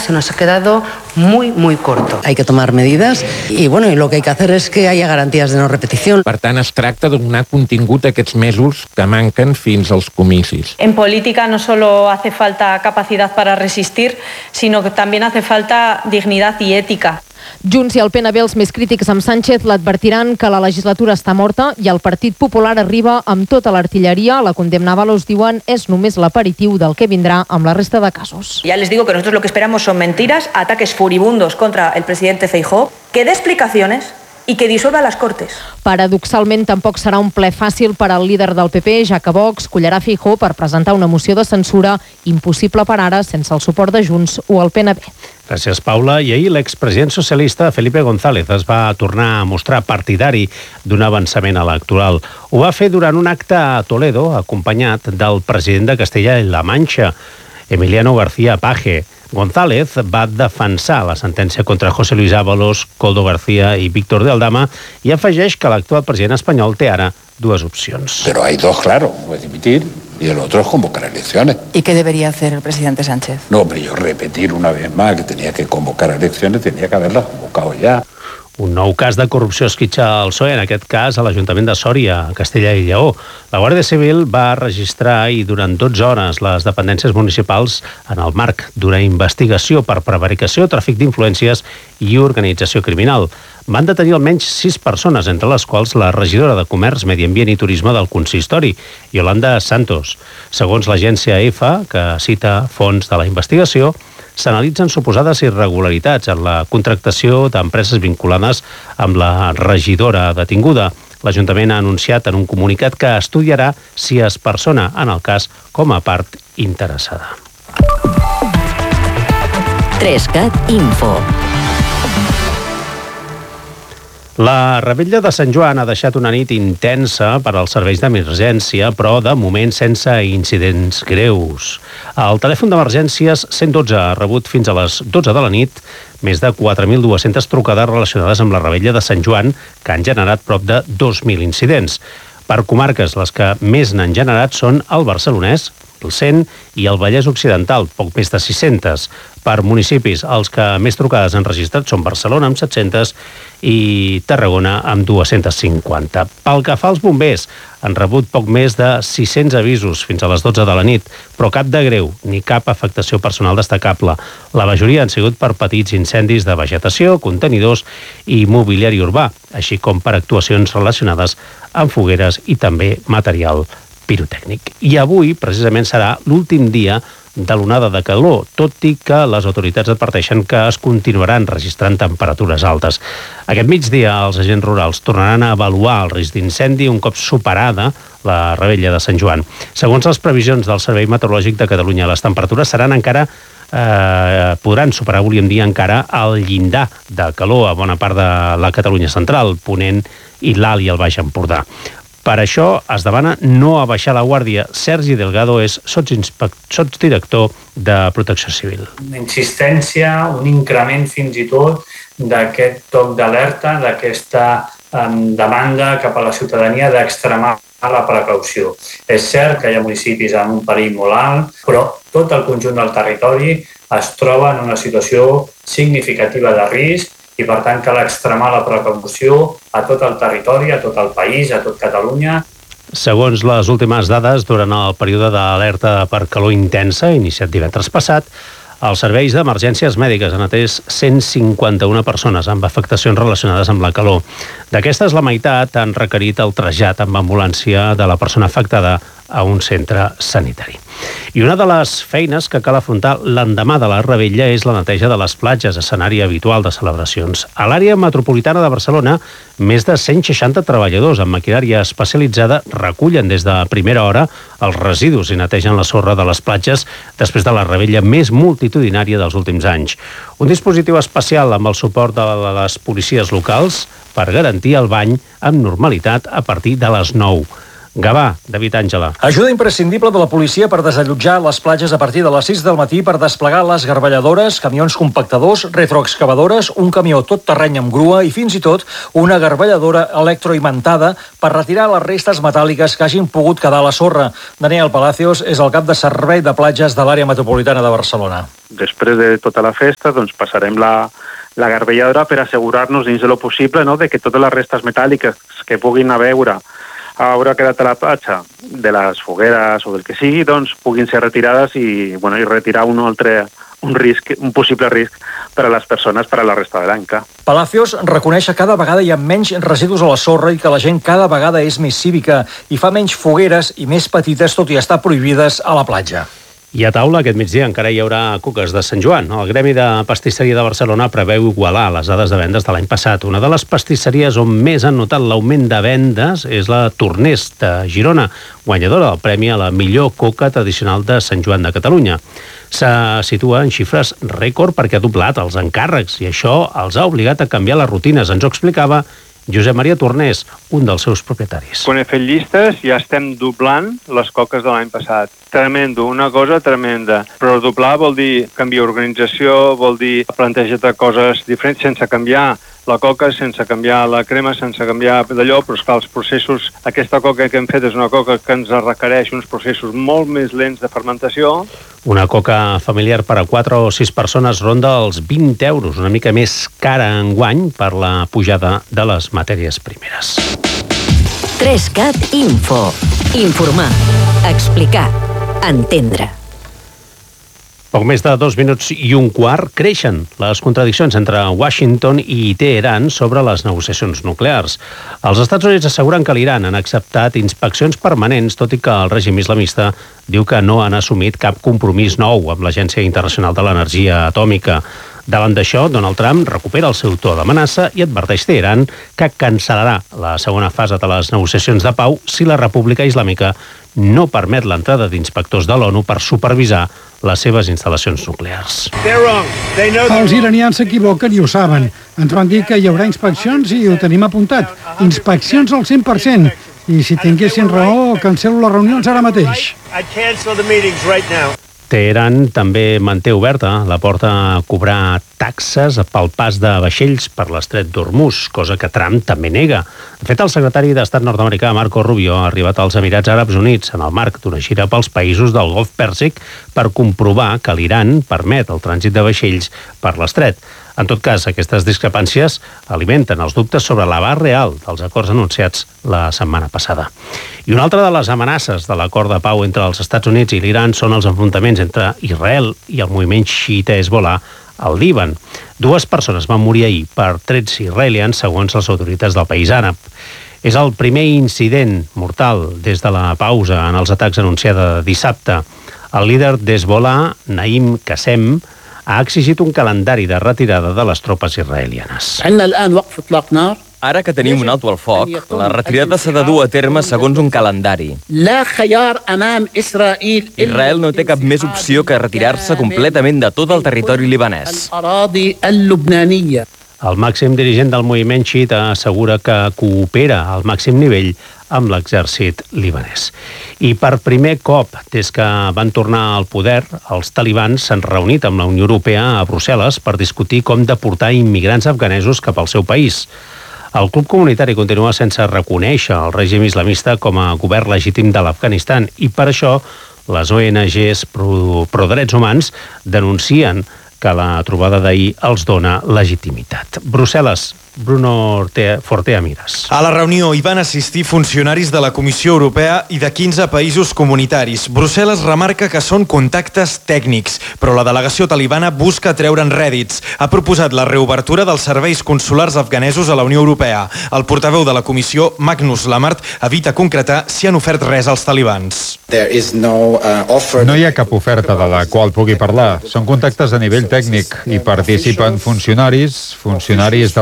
se nos ha quedado muy corto. Hay que tomar medidas y lo que hay que hacer es que haya garantías de no repetición. Per tant, es tracta de donar contingut a aquests mesos que manquen fins als comicis. En política no solo hace falta capacidad para resistir, sino que también hace falta dignidad y ética. Junts i el PNB, els més crítics amb Sánchez, l'advertiran que la legislatura està morta i el Partit Popular arriba amb tota l'artilleria. La condemna Ábalos, diuen, és només l'aperitiu del que vindrà amb la resta de casos. Ya les digo que nosotros lo que esperamos son mentiras, ataques furibundos contra el presidente Feijóo, que dé explicaciones i que dissolva les Cortes. Paradoxalment, tampoc serà un ple fàcil per al líder del PP, ja que Vox collarà Feijóo per presentar una moció de censura impossible per ara sense el suport de Junts o el PNB. Gràcies, Paula. I ahir l'expresident socialista Felipe González es va tornar a mostrar partidari d'un avançament electoral. Ho va fer durant un acte a Toledo, acompanyat del president de Castella-La Manxa, Emiliano García Paje. González va defensar la sentència contra José Luis Ábalos, Koldo García i Víctor de Aldama i afegeix que l'actual president espanyol té ara dues opcions. Pero hay dos, claro, puede dimitir y el otro es convocar elecciones. ¿Y qué debería hacer el presidente Sánchez? No, hombre, yo repetir una vez más que tenía que convocar elecciones, tenía que haberlas convocado ya. Un nou cas de corrupció esquitxa al PSOE, en aquest cas a l'Ajuntament de Sòria, a Castella i Lleó. La Guàrdia Civil va registrar i durant 12 hores les dependències municipals en el marc d'una investigació per prevaricació, tràfic d'influències i organització criminal. Van detenir almenys 6 persones, entre les quals la regidora de Comerç, Medi Ambient i Turisme del consistori, Yolanda Santos. Segons l'agència EFA, que cita fons de la investigació, s'analitzen suposades irregularitats en la contractació d'empreses vinculades amb la regidora detinguda. L'Ajuntament ha anunciat en un comunicat que estudiarà si es persona en el cas com a part interessada. 3CAT Info. La revetlla de Sant Joan ha deixat una nit intensa per als serveis d'emergència, però de moment sense incidents greus. El telèfon d'emergències 112 ha rebut fins a les 12 de la nit més de 4.200 trucades relacionades amb la revetlla de Sant Joan, que han generat prop de 2.000 incidents. Per comarques, les que més n'han generat són el Barcelonès, el 100, i el Vallès Occidental, poc més de 600. Per municipis, els que més trucades han registrat són Barcelona, amb 700, i Tarragona, amb 250. Pel que fa als bombers, han rebut poc més de 600 avisos fins a les 12 de la nit, però cap de greu, ni cap afectació personal destacable. La majoria han sigut per petits incendis de vegetació, contenidors i mobiliari urbà, així com per actuacions relacionades amb fogueres i també material pirotècnic. I avui, precisament, serà l'últim dia de l'onada de calor, tot i que les autoritats adverteixen que es continuaran registrant temperatures altes. Aquest migdia, els agents rurals tornaran a avaluar el risc d'incendi un cop superada la revetlla de Sant Joan. Segons les previsions del Servei Meteorològic de Catalunya, les temperatures seran encara podran superar, volíem dir, encara el llindar de calor a bona part de la Catalunya central, Ponent i l'Alt i el Baix Empordà. Per això es demana no abaixar la guàrdia. Sergi Delgado és sotsdirector de Protecció Civil. Una insistència, un increment fins i tot d'aquest toc d'alerta, d'aquesta demanda cap a la ciutadania d'extremar la precaució. És cert que hi ha municipis amb un perill molt alt, però tot el conjunt del territori es troba en una situació significativa de risc i, per tant, cal extremar la precaució a tot el territori, a tot el país, a tot Catalunya. Segons les últimes dades, durant el període d'alerta per calor intensa, iniciat divendres passat, els serveis d'emergències mèdiques han atès 151 persones amb afectacions relacionades amb la calor. D'aquestes, la meitat han requerit el trasllat amb ambulància de la persona afectada a un centre sanitari. I una de les feines que cal afrontar l'endemà de la revetlla és la neteja de les platges, escenari habitual de celebracions. A l'àrea metropolitana de Barcelona, més de 160 treballadors amb maquinària especialitzada recullen des de primera hora els residus i netegen la sorra de les platges després de la revetlla més multitudinària dels últims anys. Un dispositiu especial amb el suport de les policies locals per garantir el bany amb normalitat a partir de les 9. Gavà, David Àngela. Ajuda imprescindible de la policia per desallotjar les platges a partir de les 6 del matí per desplegar les garballadores, camions compactadors, retroexcavadores, un camió tot terreny amb grua i fins i tot una garballadora electroimantada per retirar les restes metàl·liques que hagin pogut quedar a la sorra. Daniel Palacios és el cap de servei de platges de l'àrea metropolitana de Barcelona. Després de tota la festa passarem la garballadora per assegurar-nos dins de lo possible, no?, de que totes les restes metàl·liques que puguin haurà quedat a la platja de les fogueres o del que sigui, doncs puguin ser retirades i retirar un possible risc per a les persones per a la resta de l'any. Palacios reconeix que cada vegada hi ha menys residus a la sorra i que la gent cada vegada és més cívica i fa menys fogueres i més petites, tot i estar prohibides a la platja. I a taula aquest migdia encara hi haurà coques de Sant Joan. El Gremi de Pastisseria de Barcelona preveu igualar les dades de vendes de l'any passat. Una de les pastisseries on més han notat l'augment de vendes és la Tornés de Girona, guanyadora del premi a la millor coca tradicional de Sant Joan de Catalunya. Se situa en xifres rècord perquè ha doblat els encàrrecs i això els ha obligat a canviar les rutines. Ens ho explicava Josep Maria Tornés, un dels seus propietaris. Quan he fet llistes ja estem doblant les coques de l'any passat. Tremendo, una cosa tremenda. Però doblar vol dir canviar organització, vol dir plantejar coses diferents sense canviar la coca, sense canviar la crema, sense canviar d'allò, però esclar, els processos, aquesta coca que hem fet és una coca que ens requereix uns processos molt més lents de fermentació. Una coca familiar per a 4 o 6 persones ronda els 20 euros, una mica més cara enguany per la pujada de les matèries primeres. 3CAT Info. Informar, explicar, entendre. Poc més de 2 minuts i un quart creixen les contradiccions entre Washington i Teheran sobre les negociacions nuclears. Els Estats Units asseguren que l'Iran han acceptat inspeccions permanents, tot i que el règim islamista diu que no han assumit cap compromís nou amb l'Agència Internacional de l'Energia Atòmica. Davant d'això, Donald Trump recupera el seu to d'amenaça i adverteix Teheran que cancel·larà la segona fase de les negociacions de pau si la República Islàmica no permet l'entrada d'inspectors de l'ONU per supervisar les seves instal·lacions nuclears. Els iranians s'equivoquen i ho saben. Ens van dir que hi haurà inspeccions i ho tenim apuntat. Inspeccions al 100%. I si tinguessin raó, cancel·lo les reunions ara mateix. Teheran també manté oberta la porta a cobrar taxes pel pas de vaixells per l'estret d'Hormuz, cosa que Trump també nega. De fet, el secretari d'Estat nord-americà, Marco Rubio, ha arribat als Emirats Àrabs Units en el marc d'una gira pels països del Golf Pèrsic per comprovar que l'Iran permet el trànsit de vaixells per l'estret. En tot cas, aquestes discrepàncies alimenten els dubtes sobre l'abast real dels acords anunciats la setmana passada. I una altra de les amenaces de l'acord de pau entre els Estats Units i l'Iran són els enfrontaments entre Israel i el moviment xiita Hezbollah al Líban. 2 persones van morir ahir per trets israelians, segons les autoritats del país àrab. És el primer incident mortal des de la pausa en els atacs anunciada dissabte. El líder d'Hezbollah, Naim Qassem, ha exigit un calendari de retirada de les tropes israelianes. Ara que tenim un alto al foc, la retirada s'ha de dur a terme segons un calendari. Israel no té cap més opció que retirar-se completament de tot el territori libanès. El màxim dirigent del moviment xiita assegura que coopera al màxim nivell amb l'exèrcit libanès. I per primer cop, des que van tornar al poder, els talibans s'han reunit amb la Unió Europea a Brussel·les per discutir com deportar immigrants afganesos cap al seu país. El club comunitari continua sense reconèixer el règim islamista com a govern legítim de l'Afganistan i per això les ONGs pro drets humans denuncien que la trobada d'ahir els dona legitimitat. Brussel·les, Bruno Fortea Mires. A la reunió hi van assistir funcionaris de la Comissió Europea i de 15 països comunitaris. Brussel·les remarca que són contactes tècnics, però la delegació talibana busca treure'n rèdits. Ha proposat la reobertura dels serveis consulars afganesos a la Unió Europea. El portaveu de la Comissió, Magnus Lamart, evita concretar si han ofert res als talibans. No hi ha cap oferta de la qual pugui parlar. Són contactes a nivell tècnic i participen funcionaris de la direcció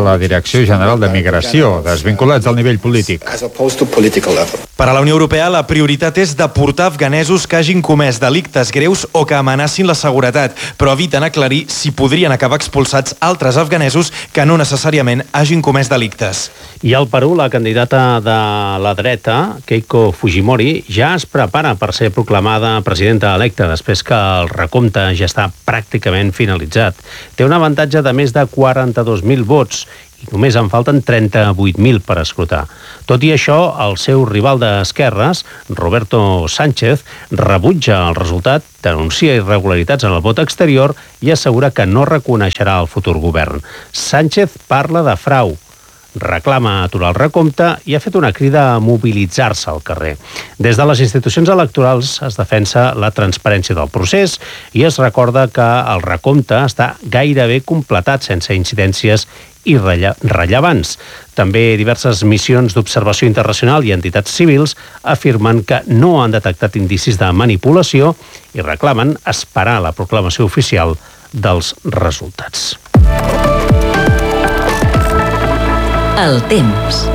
Direcció General de Migració, desvinculats del nivell polític. Per a la Unió Europea, la prioritat és deportar afganesos que hagin comès delictes greus o que amenacin la seguretat, però eviten aclarir si podrien acabar expulsats altres afganesos que no necessàriament hagin comès delictes. I al Perú, la candidata de la dreta, Keiko Fujimori, ja es prepara per ser proclamada presidenta electa després que el recompte ja està pràcticament finalitzat. Té un avantatge de més de 42.000 vots i només en falten 38.000 per escrutar. Tot i això, el seu rival d'esquerres, Roberto Sánchez, rebutja el resultat, denuncia irregularitats en el vot exterior i assegura que no reconeixerà el futur govern. Sánchez parla de frau, reclama aturar el recompte i ha fet una crida a mobilitzar-se al carrer. Des de les institucions electorals es defensa la transparència del procés i es recorda que el recompte està gairebé completat sense incidències irrellevants. També diverses missions d'observació internacional i entitats civils afirmen que no han detectat indicis de manipulació i reclamen esperar la proclamació oficial dels resultats. El temps.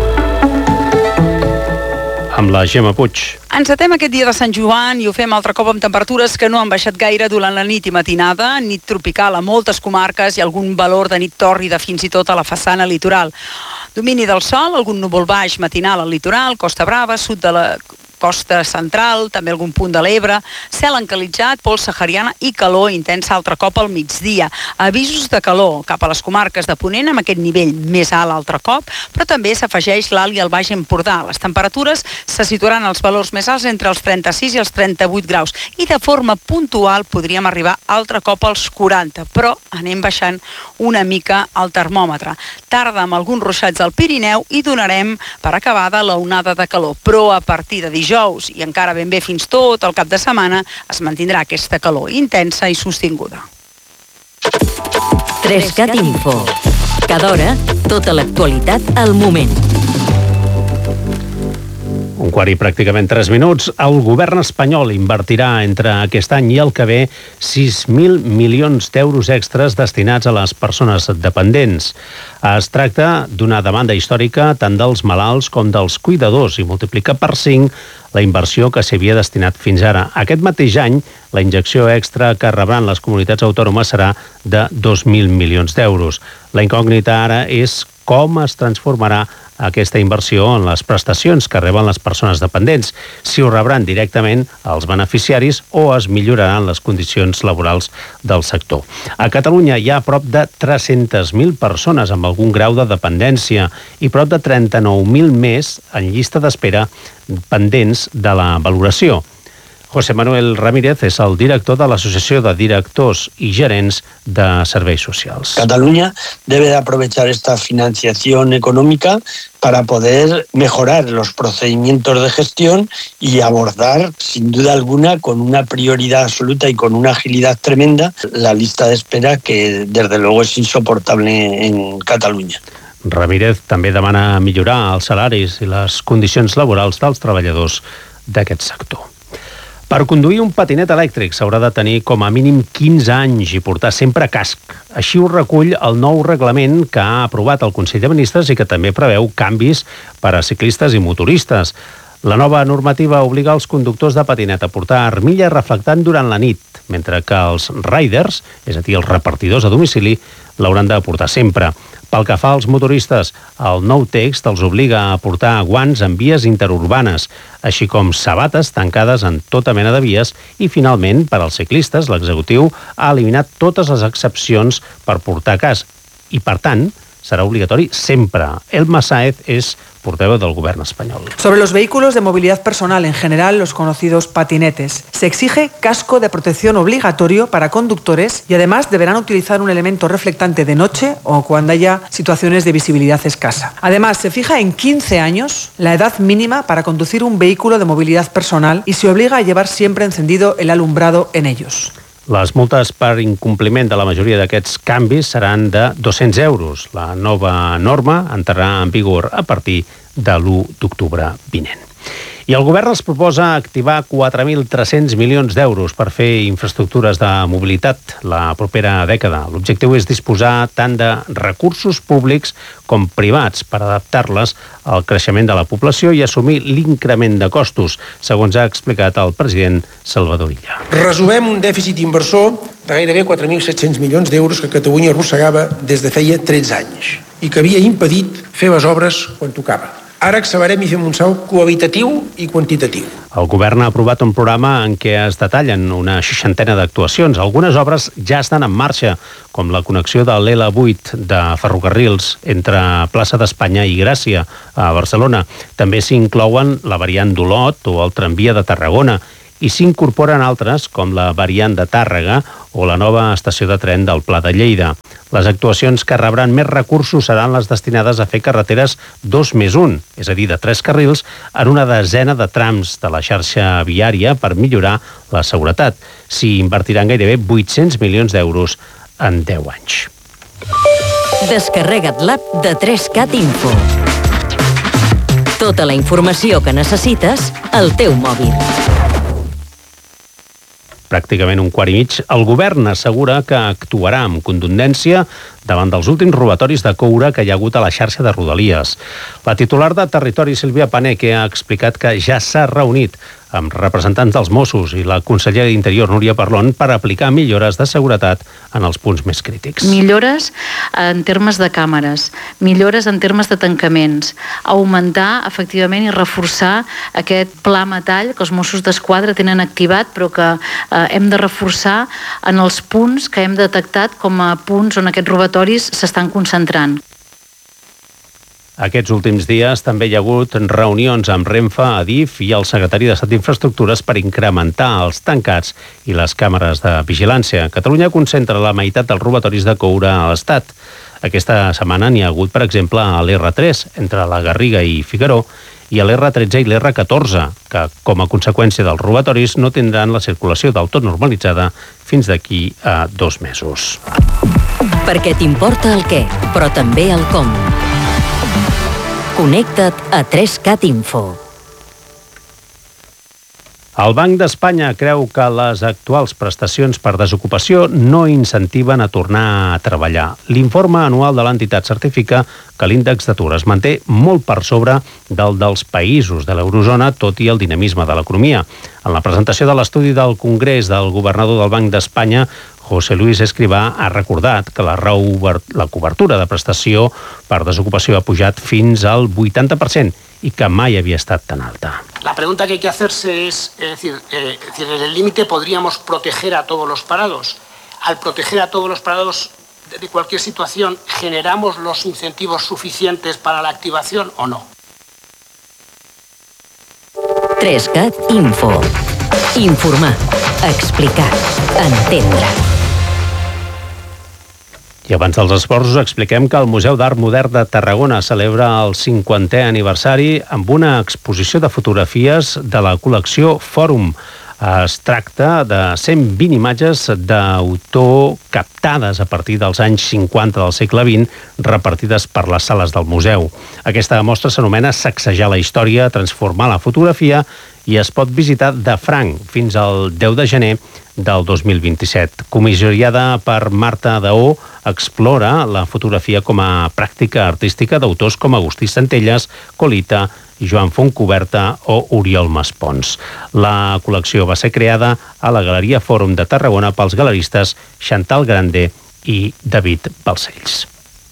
Amb la Gemma Puig. Encetem aquest dia de Sant Joan i ho fem altre cop amb temperatures que no han baixat gaire durant la nit i matinada. Nit tropical a moltes comarques i algun valor de nit tòrrida fins i tot a la façana litoral. Domini del sol, algun núvol baix matinal al litoral, Costa Brava, sud de la costa central, també algun punt de l'Ebre, cel encalitzat, pols sahariana i calor intensa altre cop al migdia. Avisos de calor cap a les comarques de Ponent amb aquest nivell més alt altre cop, però també s'afegeix l'Alt i el Baix Empordà. Les temperatures se situaran als valors més alts entre els 36 i els 38 graus i de forma puntual podríem arribar altre cop als 40, però anem baixant una mica el termòmetre. Tarda amb alguns ruixats al Pirineu i donarem per acabada la onada de calor, però a partir de dijous i encara ben bé fins tot el cap de setmana es mantindrà aquesta calor intensa i sostinguda. 3CAT Info. Cada hora, tota l'actualitat al moment. 1:15 i pràcticament 3 minuts. El govern espanyol invertirà entre aquest any i el que ve 6.000 milions d'euros extras destinats a les persones dependents. Es tracta d'una demanda històrica tant dels malalts com dels cuidadors i multiplica per 5 la inversió que s'hi havia destinat fins ara. Aquest mateix any, la injecció extra que rebran les comunitats autònomes serà de 2.000 milions d'euros. La incògnita ara és com es transformarà aquesta inversió en les prestacions que reben les persones dependents, si ho rebran directament els beneficiaris o es milloraran les condicions laborals del sector. A Catalunya hi ha prop de 300.000 persones amb algun grau de dependència i prop de 39.000 més en llista d'espera pendents de la valoració. José Manuel Ramírez es el director de l'Associació de Directors y Gerents de Serveis Socials. Cataluña debe de aprovechar esta financiación económica para poder mejorar los procedimientos de gestión y abordar, sin duda alguna, con una prioridad absoluta y con una agilidad tremenda, la lista de espera que, desde luego, es insoportable en Catalunya. Ramírez també demana millorar els salaris i les condicions laborals dels treballadors d'aquest sector. Per conduir un patinet elèctric s'haurà de tenir com a mínim 15 anys i portar sempre casc. Així ho recull el nou reglament que ha aprovat el Consell de Ministres i que també preveu canvis per a ciclistes i motoristes. La nova normativa obliga els conductors de patinet a portar armilla reflectant durant la nit, mentre que els riders, és a dir, els repartidors a domicili, l'hauran de portar sempre. Pel que fa als motoristes, el nou text els obliga a portar guants en vies interurbanes, així com sabates tancades en tota mena de vies i, finalment, per als ciclistes, l'executiu ha eliminat totes les excepcions per portar casc i, per tant, serà obligatori sempre. Elma Sáez és portavoz del Gobierno español. Sobre los vehículos de movilidad personal, en general los conocidos patinetes, se exige casco de protección obligatorio para conductores y además deberán utilizar un elemento reflectante de noche o cuando haya situaciones de visibilidad escasa. Además, se fija en 15 años la edad mínima para conducir un vehículo de movilidad personal y se obliga a llevar siempre encendido el alumbrado en ellos. Les multes per incompliment de la majoria d'aquests canvis seran de 200 euros. La nova norma entrarà en vigor a partir de l'1 d'octubre vinent. I el govern els proposa activar 4.300 milions d'euros per fer infraestructures de mobilitat la propera dècada. L'objectiu és disposar tant de recursos públics com privats per adaptar-les al creixement de la població i assumir l'increment de costos, segons ha explicat el president Salvador Illa. Resumem un dèficit inversor de gairebé 4.700 milions d'euros que Catalunya arrossegava des de feia 13 anys i que havia impedit fer les obres quan tocava. Ara accelerem i fem un salt qualitatiu i quantitatiu. El govern ha aprovat un programa en què es detallen una 60 d'actuacions. Algunes obres ja estan en marxa, com la connexió de l'L8 de ferrocarrils entre Plaça d'Espanya i Gràcia, a Barcelona. També s'inclouen la variant d'Olot o el tramvia de Tarragona, i s'incorporen altres, com la variant de Tàrrega o la nova estació de tren del Pla de Lleida. Les actuacions que rebran més recursos seran les destinades a fer carreteres 2+1, és a dir, de 3 carrils, en una desena de trams de la xarxa viària per millorar la seguretat. S'hi invertiran gairebé 800 milions d'euros en 10 anys. Descarrega't l'app de 3CAT Info. Tota la informació que necessites al teu mòbil. Pràcticament un quart i mig, el govern assegura que actuarà amb contundència davant dels últims robatoris de coure que hi ha hagut a la xarxa de Rodalies. La titular de Territori, Sílvia Paneque, ha explicat que ja s'ha reunit amb representants dels Mossos i la consellera d'Interior, Núria Parlon, per aplicar millores de seguretat en els punts més crítics. Millores en termes de càmeres, millores en termes de tancaments, augmentar, efectivament, i reforçar aquest pla metall que els Mossos d'Esquadra tenen activat, però que hem de reforçar en els punts que hem detectat com a punts on aquests robatoris s'estan concentrant. Aquests últims dies també hi ha hagut reunions amb Renfe, Adif i el secretari d'Estat d'Infraestructures per incrementar els tancats i les càmeres de vigilància. Catalunya concentra la meitat dels robatoris de coure a l'Estat. Aquesta setmana n'hi ha hagut, per exemple, a l'R3, entre la Garriga i Figaró, i a l'R13 i l'R14, que, com a conseqüència dels robatoris, no tindran la circulació del tot normalitzada fins d'aquí a 2 mesos. Perquè t'importa el què, però també el com. Connecta't a 3CAT Info. El Banc d'Espanya creu que les actuals prestacions per desocupació no incentiven a tornar a treballar. L'informe anual de l'entitat certifica que l'índex d'atur es manté molt per sobre del dels països de l'eurozona, tot i el dinamisme de l'economia. En la presentació de l'estudi del Congrés del governador del Banc d'Espanya, José Luis Escrivá, ha recordat que la cobertura de prestació per desocupació ha pujat fins al 80% y que mai havia estat tan alta. La pregunta que hay que hacerse es decir, en el límite podríamos proteger a todos los parados. Al proteger a todos los parados de cualquier situación, ¿generamos los incentivos suficientes para la activación o no? 3CAT Info. Informar, explicar, entendre. I abans dels esports us expliquem que el Museu d'Art Modern de Tarragona celebra el 50è aniversari amb una exposició de fotografies de la col·lecció Fòrum. Es tracta de 120 imatges d'autor captades a partir dels anys 50 del segle XX, repartides per les sales del museu. Aquesta mostra s'anomena Sacsejar la història, transformar la fotografia i es pot visitar de franc fins al 10 de gener del 2027. Comissariada per Marta Daó, explora la fotografia com a pràctica artística d'autors com Agustí Centelles, Colita, Joan Fontcoberta o Oriol Maspons. La col·lecció va ser creada a la Galeria Fòrum de Tarragona pels galeristes Chantal Grande i David Balcells.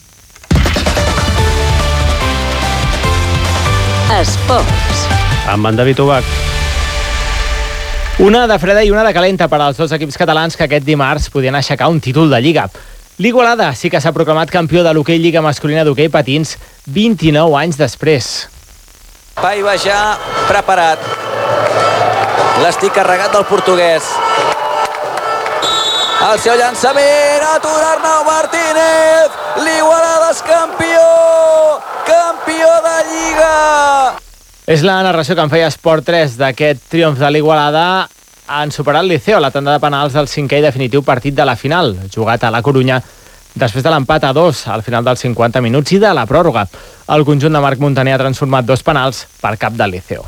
Esports. Amb en David Ubach. Una de freda i una de calenta per als dos equips catalans que aquest dimarts podien aixecar un títol de Lliga. L'Igualada sí que s'ha proclamat campió de l'hoquei Lliga masculina d'hoquei patins 29 anys després. Paiva ja preparat. L'estic carregat del portuguès. El seu llançament, atura Arnau Martínez. L'Igualada és campió! Campió de Lliga! És la narració que en feia Esport 3 d'aquest triomf de l'Igualada. Han superat el Liceo a la tanda de penals del 5è i definitiu partit de la final, jugat a la Corunya, després de l'empat a 2 al final dels 50 minuts i de la pròrroga. El conjunt de Marc Montaner ha transformat 2 penals per cap del Liceo.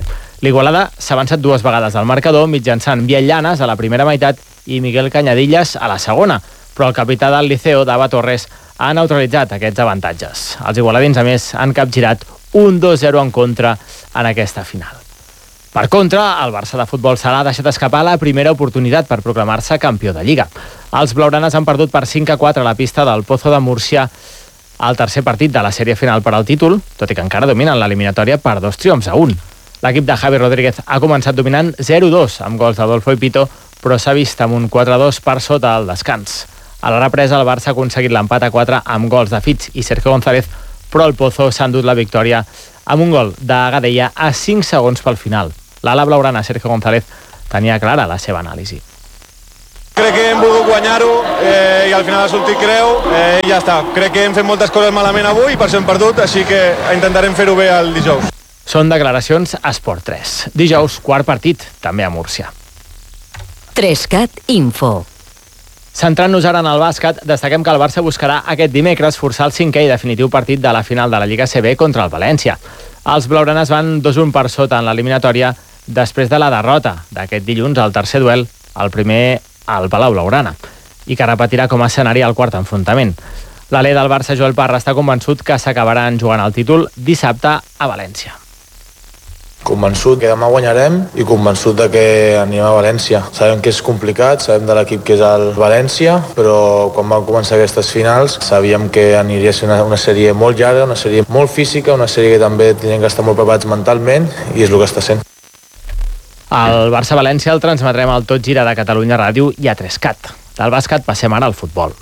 L'Igualada s'ha avançat 2 vegades al marcador mitjançant Biel Llanes a la primera meitat i Miguel Cañadillas a la segona, però el capità del Liceo, Dava Torres, ha neutralitzat aquests avantatges. Els igualadins, a més, han capgirat un 2-0 en contra en aquesta final. Per contra, el Barça de futbol sala ha deixat escapar la primera oportunitat per proclamar-se campió de Lliga. Els blaugranes han perdut per 5-4 a la pista del Pozo de Múrcia al tercer partit de la sèrie final per al títol, tot i que encara dominen l'eliminatòria per 2 triomfs a 1. L'equip de Javi Rodríguez ha començat dominant 0-2 amb gols d'Adolfo i Pito, però s'ha vist amb un 4-2 per sota al descans. A la represa, el Barça ha aconseguit l'empat a 4 amb gols de Fitz i Sergio González, però el Pozo s'ha endut la victòria amb un gol de Gadella a 5 segons pel final. L'ala blaugrana, Sergio González, tenia clara la seva anàlisi. Crec que hem volgut guanyar-ho i al final ha sortit creu i ja està. Crec que hem fet moltes coses malament avui i per això hem perdut, així que intentarem fer-ho bé el dijous. Són declaracions a Esport 3. Dijous, quart partit, també a Múrcia. 3CAT Info. Centrant-nos ara en el bàsquet, destaquem que el Barça buscarà aquest dimecres forçar el 5è i definitiu partit de la final de la Lliga CB contra el València. Els blaugranes van 2-1 per sota en l'eliminatòria després de la derrota d'aquest dilluns al tercer duel, el primer al Palau Blaugrana, i que repetirà com a escenari el quart enfrontament. L'alè del Barça, Joel Parra, està convençut que s'acabaran jugant el títol dissabte a València. Convençut que demà guanyarem i convençut de que anem a València. Sabem que és complicat, sabem de l'equip que és el València, però quan vam començar aquestes finals sabíem que aniria a ser una sèrie molt llarga, una sèrie molt física, una sèrie que també tenen que estar molt preparats mentalment i és el que està sent. El Barça-València el transmetrem al Tot Gira de Catalunya Ràdio i a 3CAT. Del bàsquet passem ara al futbol.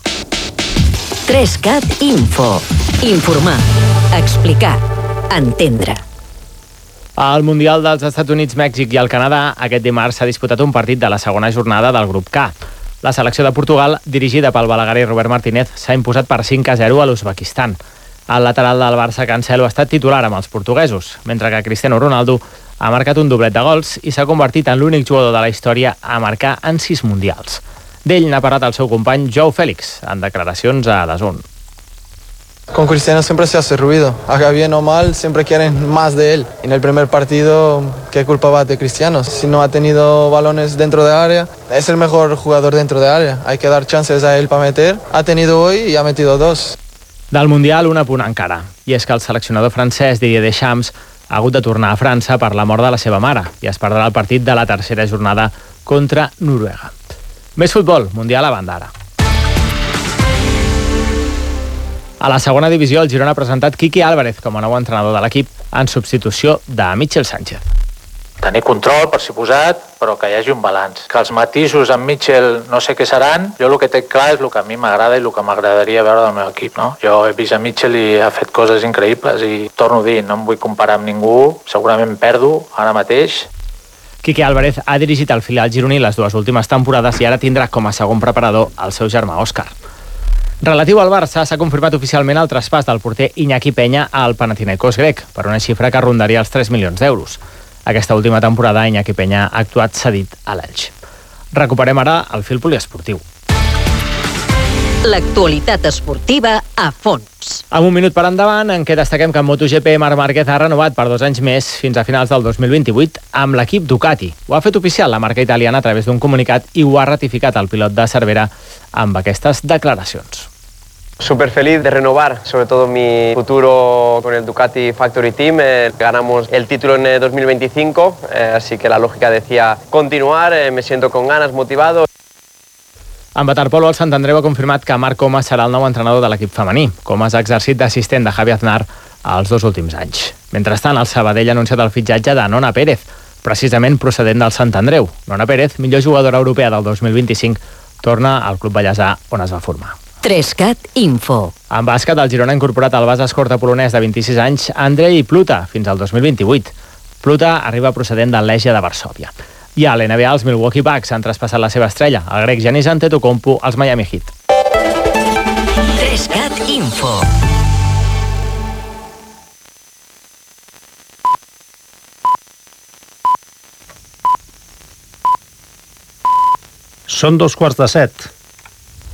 3CAT Info. Informar, explicar, entendre. Al Mundial dels Estats Units, Mèxic i el Canadà, aquest dimarts s'ha disputat un partit de la segona jornada del grup K. La selecció de Portugal, dirigida pel balaguer Robert Martínez, s'ha imposat per 5-0 a l'Uzbekistan. El lateral del Barça, Cancelo, ha estat titular amb els portuguesos, mentre que Cristiano Ronaldo ha marcat un doblet de gols i s'ha convertit en l'únic jugador de la història a marcar en 6 mundials. D'ell n'ha parlat el seu company Joao Félix, en declaracions a DAZN. Con Cristiano siempre se hace ruido, haga bien o mal, siempre quieren más de él. En el primer partido, ¿qué culpa va de Cristiano? Si no ha tenido balones dentro del área, es el mejor jugador dentro del área. Hay que dar chances a él para meter. Ha tenido hoy y ha metido 2. Del Mundial, un apunt encara, i és que el seleccionador francès Didier Deschamps ha hagut de tornar a França per la mort de la seva mare i es perdrà el partit de la tercera jornada contra Noruega. Més futbol, Mundial a banda ara. A la segona divisió, el Girona ha presentat Quique Álvarez com a nou entrenador de l'equip en substitució de Mitchell Sánchez. Tenir control, per suposat, però que hi hagi un balanç. Que els matisos amb Mitchell no sé què seran, jo el que té clar és el que a mi m'agrada i el que m'agradaria veure del meu equip. No? Jo he vist a Mitchell i ha fet coses increïbles i torno a dir, no em vull comparar amb ningú, segurament perdo ara mateix. Quique Álvarez ha dirigit el filial gironí les 2 últimes temporades i ara tindrà com a segon preparador el seu germà Òscar. Relatiu al Barça, s'ha confirmat oficialment el traspàs del porter Iñaki Peña al Panathinaikos grec, per una xifra que rondaria els 3 milions d'euros. Aquesta última temporada, Iñaki Peña ha actuat cedit a l'Elx. Recuperem ara el fil poliesportiu. L'actualitat esportiva a fons. Amb un minut per endavant, en què destaquem que en MotoGP Marc Márquez ha renovat per 2 anys més fins a finals del 2028 amb l'equip Ducati. Ho ha fet oficial la marca italiana a través d'un comunicat i ho ha ratificat el pilot de Cervera amb aquestes declaracions. Súper feliz de renovar, sobre todo mi futuro con el Ducati Factory Team. Ganamos el título en 2025, así que la lógica decía continuar, me siento con ganas, motivado. En waterpolo, el Sant Andreu ha confirmat que Marc Comas serà el nou entrenador de l'equip femení. Comas ha exercit d'assistent de Javi Aznar els 2 últims anys. Mentrestant, el Sabadell ha anunciat el fitxatge de Nona Pérez, precisament procedent del Sant Andreu. Nona Pérez, millor jugadora europea del 2025, torna al Club Bellesà, on es va formar. 3CAT Info. En bàsquet, el Girona ha incorporat al base escorta polonès de 26 anys Andrei Pluta fins al 2028. Pluta arriba procedent del Legia de Varsòvia. I a l'NBA, els Milwaukee Bucks han traspassat la seva estrella, el grec Giannis Antetokounmpo, als Miami Heat. 3CAT Info. Són 2:15.